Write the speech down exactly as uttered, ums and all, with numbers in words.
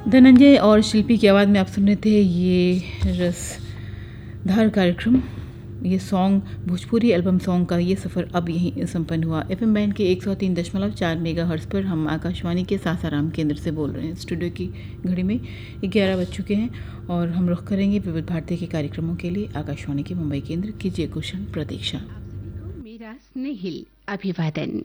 धनंजय और शिल्पी की आवाज़ में आप सुन रहे थे ये रसधार कार्यक्रम। ये सॉन्ग भोजपुरी एल्बम सॉन्ग का ये सफ़र अब यहीं संपन्न हुआ। एफएम बैंड के एक सौ तीन दशमलव चार मेगा हर्ट्ज़ पर हम आकाशवाणी के सासाराम केंद्र से बोल रहे हैं। स्टूडियो की घड़ी में ग्यारह बज चुके हैं और हम रुख करेंगे विविध भारती के कार्यक्रमों के लिए आकाशवाणी के मुंबई केंद्र की। जय कुशन प्रतीक्षा। मेरा स्नेहिल अभिवादन।